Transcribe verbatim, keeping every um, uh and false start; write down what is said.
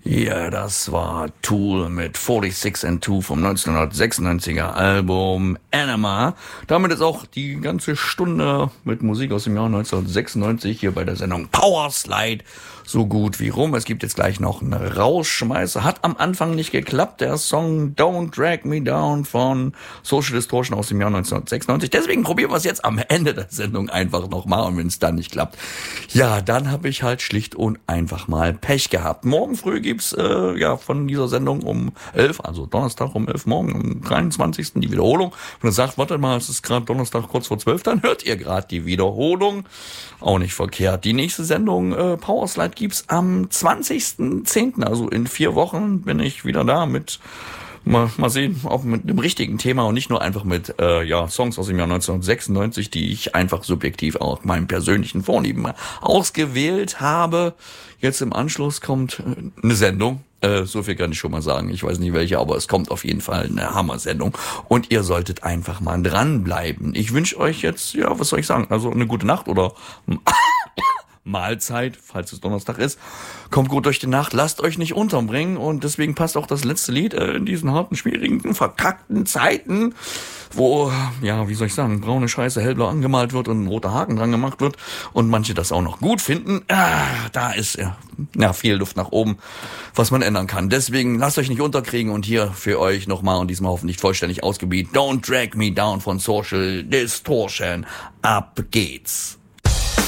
Ja, das war Tool mit forty-six and two vom neunzehnhundertsechsundneunziger Album Anima. Damit ist auch die ganze Stunde mit Musik aus dem Jahr neunzehnhundertsechsundneunzig hier bei der Sendung Power Slide so gut wie rum. Es gibt jetzt gleich noch einen Rausschmeißer. Hat am Anfang nicht geklappt, der Song Don't Drag Me Down von Social Distortion aus dem Jahr neunzehnhundertsechsundneunzig. Deswegen probieren wir es jetzt am Ende der Sendung einfach nochmal. Und wenn es dann nicht klappt, ja, dann habe ich halt schlicht und einfach mal Pech gehabt. Morgen früh gibt's äh, ja von dieser Sendung um elf, also Donnerstag um elf, morgen am dreiundzwanzigsten die Wiederholung. Und er sagt, warte mal, es ist gerade Donnerstag kurz vor zwölf, dann hört ihr gerade die Wiederholung. Auch nicht verkehrt. Die nächste Sendung äh, Powerslide gibt's am zwanzigsten zehnten, also in vier Wochen bin ich wieder da mit Mal, mal sehen, auch mit einem richtigen Thema und nicht nur einfach mit äh, ja Songs aus dem Jahr neunzehnhundertsechsundneunzig, die ich einfach subjektiv auch meinem persönlichen Vorlieben ausgewählt habe. Jetzt im Anschluss kommt äh, eine Sendung. Äh, so viel kann ich schon mal sagen. Ich weiß nicht welche, aber es kommt auf jeden Fall eine Hammer-Sendung. Und ihr solltet einfach mal dranbleiben. Ich wünsche euch jetzt, ja, was soll ich sagen, also eine gute Nacht oder Mahlzeit, falls es Donnerstag ist. Kommt gut durch die Nacht, lasst euch nicht unterbringen und deswegen passt auch das letzte Lied äh, in diesen harten, schwierigen, verkackten Zeiten, wo, ja, wie soll ich sagen, braune Scheiße hellblau angemalt wird und ein roter Haken dran gemacht wird und manche das auch noch gut finden. Ah, da ist ja, ja viel Luft nach oben, was man ändern kann. Deswegen lasst euch nicht unterkriegen und hier für euch nochmal und diesmal hoffentlich vollständig ausgebiet Don't Drag Me Down von Social Distortion. Ab geht's.